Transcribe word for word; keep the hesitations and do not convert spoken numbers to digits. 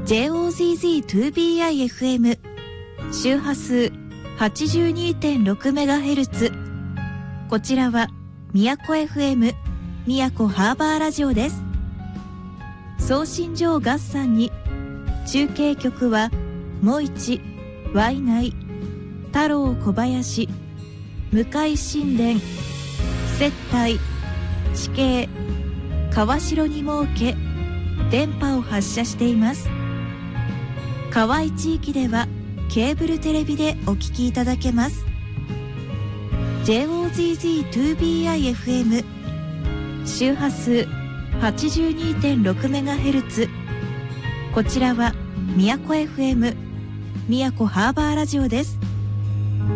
ジェイオーゼットツービーアイエフエム 周波数 はちじゅうにてんろくメガヘルツ。 こちらは宮古 エフエム 宮古ハーバーラジオです。送信所を合算に中継局はもいち、ワイナイ、太郎小林、向井新田、接待、地形、川代に設け電波を発射しています。河合地域ではケーブルテレビでお聞きいただけます。 ジェイオーゼットツービーアイエフエム 周波数 はちじゅうにてんろくメガヘルツ。 こちらは宮古 エフエム 宮古ハーバーラジオです。